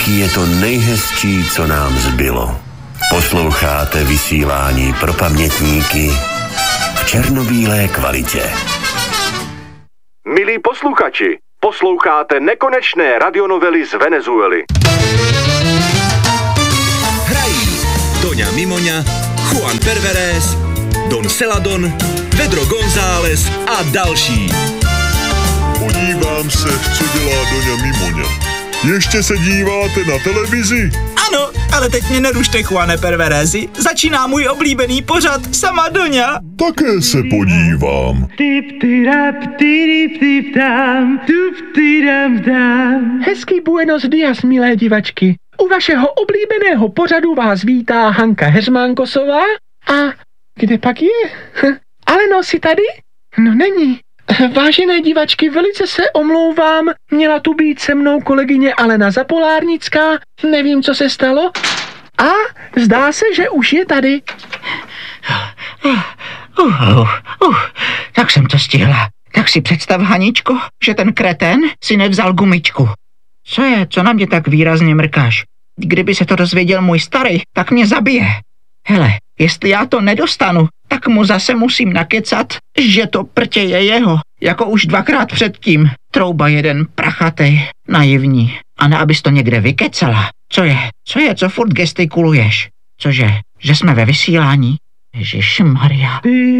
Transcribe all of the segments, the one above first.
díky je to nejhezčí, co nám zbylo. Posloucháte vysílání pro pamětníky v černobílé kvalitě. Milí posluchači, posloucháte nekonečné radionovely z Venezuely. Hrají Doňa Mimoňa, Juan Perverés, Don Celadon, Pedro González a další. Podívám se, co dělá Doňa Mimoňa. Ještě se díváte na televizi? Ano, ale teď mě nerušte, Juane Perverézi. Začíná můj oblíbený pořad Sama Doňa. Také se podívám. Hezký buenos dias, milé divačky. U vašeho oblíbeného pořadu vás vítá Hanka Heřmánkosová. A kde pak je? Aleno, jsi tady? No není. Vážené divačky, velice se omlouvám, měla tu být se mnou kolegyně Alena Zapolárnická, nevím, co se stalo. A zdá se, že už je tady. Tak jsem to stihla. Tak si představ, Haničko, že ten kretén si nevzal gumičku. Co je, co na mě tak výrazně mrkáš? Kdyby se to dozvěděl můj starý, tak mě zabije. Hele, jestli já to nedostanu, tak mu zase musím nakecat, že to prtě je jeho, jako už 2krát předtím. Trouba jeden prachatej, naivní. A ne, abys to někde vykecala. Co furt gestikuluješ? Cože, že jsme ve vysílání? Ježišmarja.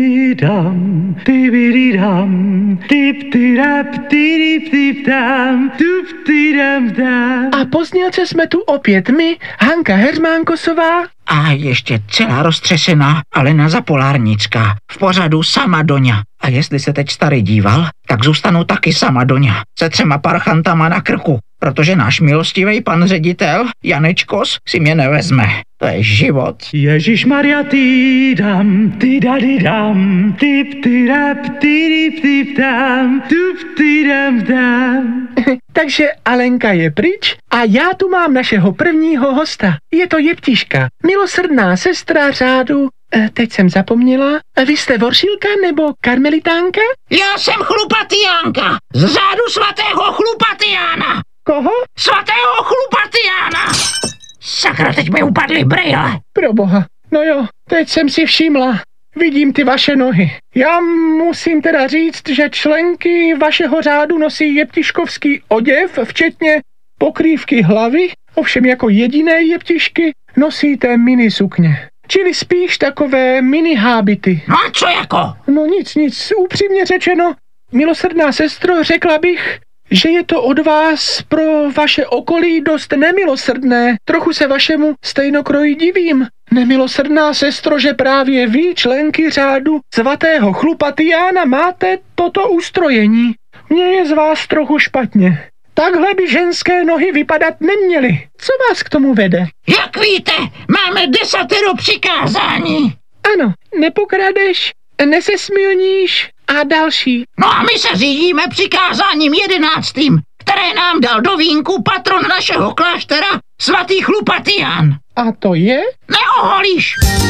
A pozdělce jsme tu opět my, Hanka Heřmánkosová. A ještě celá roztřesená Alena Zapolárnická. V pořadu Sama Doňa. A jestli se teď starý díval, tak zůstanu taky Sama Doňa. Se 3 parchantama na krku. Protože náš milostivý pan ředitel Janečkos si mě nevezme. To je život. Ježišmarja, ty-dam, ty-da-di-dam, tip-ty-rap, ty-dip-tip-tam, tup-ty-dam-dam. Takže Alenka je pryč a já tu mám našeho prvního hosta. Je to Jeptiška, milosrdná sestra řádu. Teď jsem zapomněla. Vy jste Voršilka nebo Karmelitánka? Já jsem Chlupatýánka, z řádu svatého Chlupatýána. Koho? Svatého Chlupatýána. Sakra, teď mi upadly brejle. Proboha, no jo, teď jsem si všimla. Vidím ty vaše nohy. Já musím teda říct, že členky vašeho řádu nosí jeptiškovský oděv, včetně pokrývky hlavy, ovšem jako jediné jeptišky nosíte mini sukně. Čili spíš takové mini hábity. No a co jako? No nic, upřímně řečeno, milosrdná sestro, řekla bych, že je to od vás pro vaše okolí dost nemilosrdné. Trochu se vašemu stejnokroji divím. Nemilosrdná sestro, že právě vy, členky řádu svatého Chlupatýána, máte toto ustrojení. Mně je z vás trochu špatně. Takhle by ženské nohy vypadat neměly. Co vás k tomu vede? Jak víte, máme 10 přikázání. Ano, nepokradeš, nesesmilníš a další. No a my se řídíme přikázáním 11., které nám dal do vínku patron našeho kláštera, svatý Chlupatýán. A to je? Neoholíš.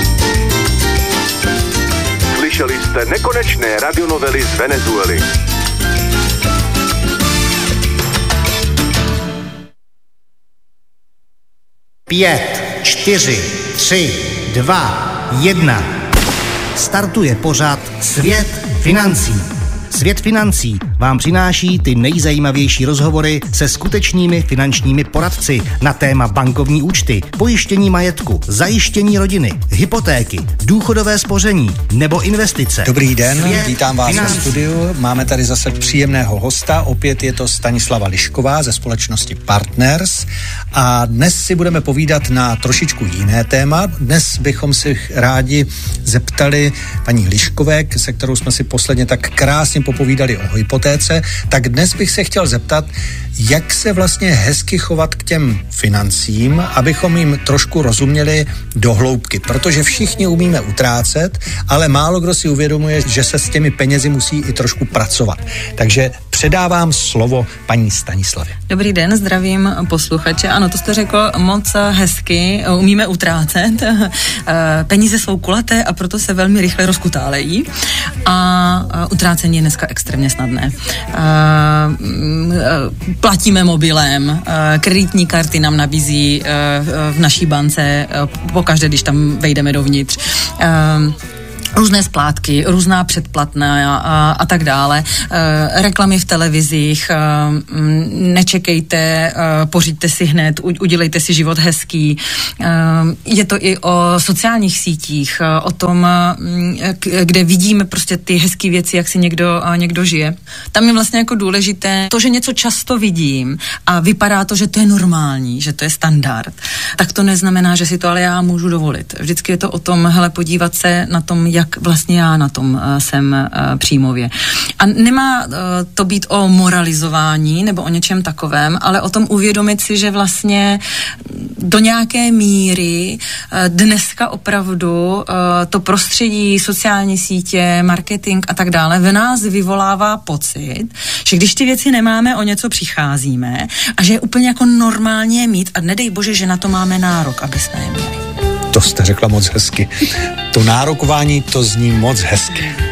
Slyšeli jste nekonečné radionovely z Venezuely. Pět, 4, 3, 2, 1. Startuje pořad Svět financí. Svět financí vám přináší ty nejzajímavější rozhovory se skutečnými finančními poradci na téma bankovní účty, pojištění majetku, zajištění rodiny, hypotéky, důchodové spoření nebo investice. Dobrý den, Svět vítám vás financí. na studiu. Máme tady zase příjemného hosta, opět je to Stanislava Lišková ze společnosti Partners a dnes si budeme povídat na trošičku jiné téma. Dnes bychom si rádi zeptali paní Liškové, se kterou jsme si posledně tak krásně popovídali o hypotéce, tak dnes bych se chtěl zeptat, jak se vlastně hezky chovat k těm financím, abychom jim trošku rozuměli do hloubky, protože všichni umíme utrácet, ale málo kdo si uvědomuje, že se s těmi penězi musí i trošku pracovat. Takže předávám slovo paní Stanislavě. Dobrý den, zdravím posluchače. Ano, to jste řekl moc hezky. Umíme utrácet. Peníze jsou kulaté a proto se velmi rychle rozkutálejí. A utrácení je dneska extrémně snadné. Platíme mobilem, kreditní karty nám nabízí v naší bance pokaždé, když tam vejdeme dovnitř. Různé splátky, různá předplatná a tak dále. Reklamy v televizích, nečekejte, pořiďte si hned, udělejte si život hezký. Je to i o sociálních sítích, o tom, kde vidíme prostě ty hezký věci, jak si někdo žije. Tam je vlastně jako důležité to, že něco často vidím a vypadá to, že to je normální, že to je standard. Tak to neznamená, že si to ale já můžu dovolit. Vždycky je to o tom, podívat se na tom, jak vlastně já na tom jsem příjmově. A nemá to být o moralizování nebo o něčem takovém, ale o tom uvědomit si, že vlastně do nějaké míry dneska opravdu to prostředí, sociální sítě, marketing a tak dále v nás vyvolává pocit, že když ty věci nemáme, o něco přicházíme a že je úplně jako normálně mít a nedej bože, že na to máme nárok, aby jsme je měli. To jste řekla moc hezky. To nárokování, to zní moc hezky.